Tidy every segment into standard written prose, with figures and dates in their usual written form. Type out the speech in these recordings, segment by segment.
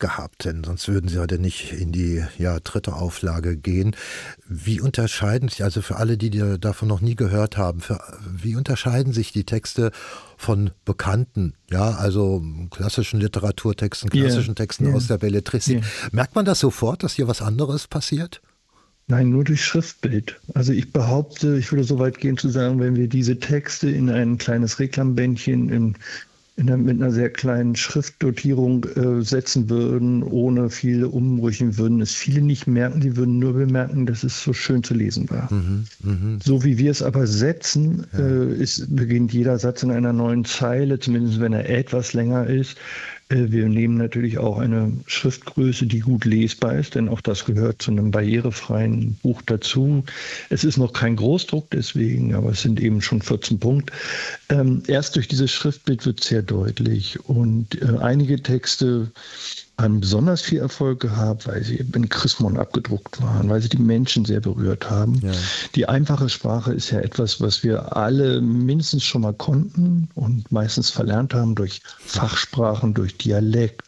gehabt, denn sonst würden Sie heute nicht in die dritte Auflage gehen. Wie unterscheiden sich, also für alle, die davon noch nie gehört haben, wie unterscheiden sich die Texte von bekannten, also klassischen Literaturtexten, klassischen Texten aus der Belletristik? Merkt man das sofort, dass hier was anderes passiert? Nein, nur durch Schriftbild. Also ich behaupte, ich würde so weit gehen zu sagen, wenn wir diese Texte in ein kleines Reklambändchen mit einer sehr kleinen Schriftdotierung setzen würden, ohne viele Umbrüche, würden es viele nicht merken. Sie würden nur bemerken, dass es so schön zu lesen war. So wie wir es aber setzen, beginnt jeder Satz in einer neuen Zeile, zumindest wenn er etwas länger ist. Wir nehmen natürlich auch eine Schriftgröße, die gut lesbar ist, denn auch das gehört zu einem barrierefreien Buch dazu. Es ist noch kein Großdruck deswegen, aber es sind eben schon 14 Punkte. Erst durch dieses Schriftbild wird es sehr deutlich und einige Texte haben besonders viel Erfolg gehabt, weil sie in Chrismon abgedruckt waren, weil sie die Menschen sehr berührt haben. Ja. Die einfache Sprache ist ja etwas, was wir alle mindestens schon mal konnten und meistens verlernt haben durch Fachsprachen, durch Dialekt,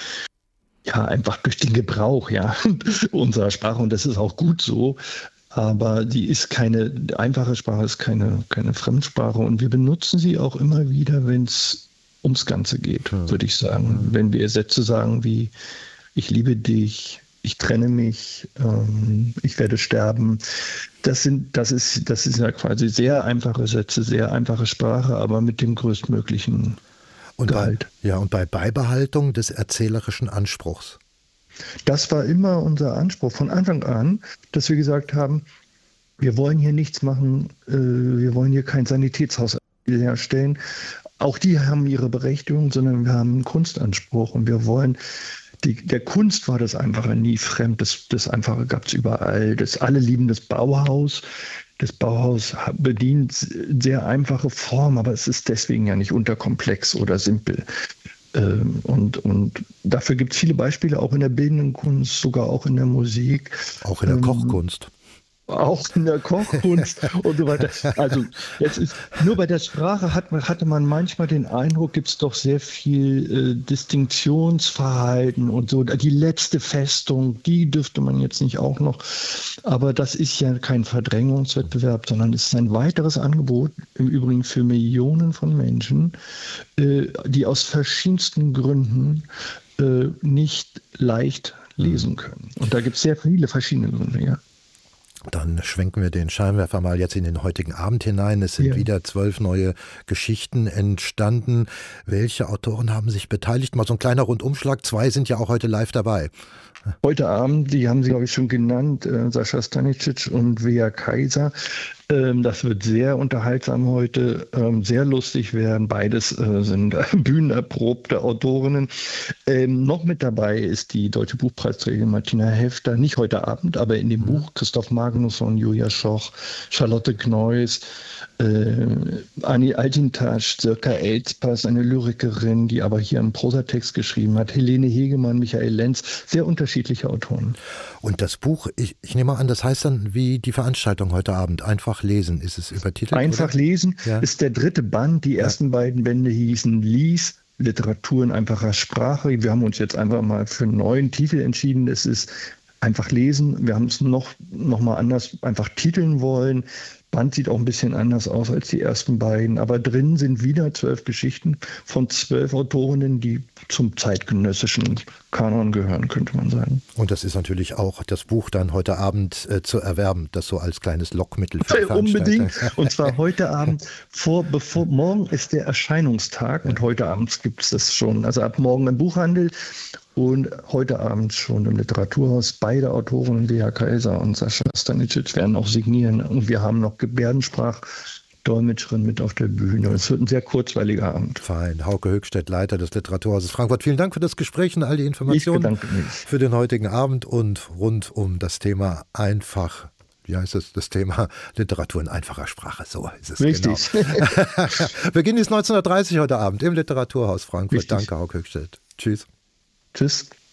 einfach durch den Gebrauch unserer Sprache. Und das ist auch gut so. Aber die einfache Sprache ist keine Fremdsprache. Und wir benutzen sie auch immer wieder, wenn es ums Ganze geht, würde ich sagen. Wenn wir Sätze sagen wie ich liebe dich, ich trenne mich, ich werde sterben, das ist ja quasi sehr einfache Sätze, sehr einfache Sprache, aber mit dem größtmöglichen Gehalt. Und bei Beibehaltung des erzählerischen Anspruchs. Das war immer unser Anspruch von Anfang an, dass wir gesagt haben, wir wollen hier nichts machen, wir wollen hier kein Sanitätshaus herstellen. Auch die haben ihre Berechtigung, sondern wir haben einen Kunstanspruch und wir wollen, der Kunst war das Einfache nie fremd, das Einfache gab es überall, alle lieben das Bauhaus. Das Bauhaus bedient sehr einfache Formen, aber es ist deswegen ja nicht unterkomplex oder simpel. Und dafür gibt es viele Beispiele, auch in der bildenden Kunst, sogar auch in der Musik. Auch in der Kochkunst. Auch in der Kochkunst und so weiter. Also jetzt ist nur bei der Sprache hatte man manchmal den Eindruck, gibt es doch sehr viel Distinktionsverhalten und so. Die letzte Festung, die dürfte man jetzt nicht auch noch. Aber das ist ja kein Verdrängungswettbewerb, sondern es ist ein weiteres Angebot, im Übrigen für Millionen von Menschen, die aus verschiedensten Gründen nicht leicht lesen können. Und da gibt es sehr viele verschiedene Gründe, ja. Dann schwenken wir den Scheinwerfer mal jetzt in den heutigen Abend hinein. Es sind wieder 12 neue Geschichten entstanden. Welche Autoren haben sich beteiligt? Mal so ein kleiner Rundumschlag. 2 sind ja auch heute live dabei. Heute Abend, die haben Sie, glaube ich, schon genannt, Sascha Stanicic und Vea Kaiser. Das wird sehr unterhaltsam heute, sehr lustig werden. Beides sind bühnenerprobte Autorinnen. Noch mit dabei ist die Deutsche Buchpreisträgerin Martina Hefter, nicht heute Abend, aber in dem Buch Christoph Magnusson, Julia Schoch, Charlotte Kneuss, Anni Altintasch, Sirka Elspass, eine Lyrikerin, die aber hier einen Prosatext geschrieben hat, Helene Hegemann, Michael Lenz, sehr unterschiedliche Autoren. Und das Buch, ich nehme an, das heißt dann wie die Veranstaltung heute Abend, Einfach lesen, ist es übertitelt? Einfach oder? lesen ist der 3. Band, die ersten beiden Bände hießen Lies, Literatur in einfacher Sprache. Wir haben uns jetzt einfach mal für einen neuen Titel entschieden, es ist Einfach lesen. Wir haben es noch mal anders einfach titeln wollen. Band sieht auch ein bisschen anders aus als die ersten beiden, aber drin sind wieder 12 Geschichten von 12 Autorinnen, die zum zeitgenössischen Kanon gehören, könnte man sagen. Und das ist natürlich auch das Buch dann heute Abend zu erwerben, das so als kleines Lockmittel für die Unbedingt, und zwar heute Abend, morgen ist der Erscheinungstag und heute Abend gibt es das schon, also ab morgen im Buchhandel. Und heute Abend schon im Literaturhaus. Beide Autorinnen, Vea Kaiser und Sascha Stanicic, werden auch signieren. Und wir haben noch Gebärdensprachdolmetscherin mit auf der Bühne. Es wird ein sehr kurzweiliger Abend. Fein. Hauke Höchstedt, Leiter des Literaturhauses Frankfurt. Vielen Dank für das Gespräch und all die Informationen. Ich bedanke mich. Für den heutigen Abend und rund um das Thema einfach. Wie heißt es? Das Thema Literatur in einfacher Sprache. So ist es. Richtig. Genau. Beginn ist 19:30 heute Abend im Literaturhaus Frankfurt. Richtig. Danke, Hauke Höchstedt. Tschüss. Tschüss.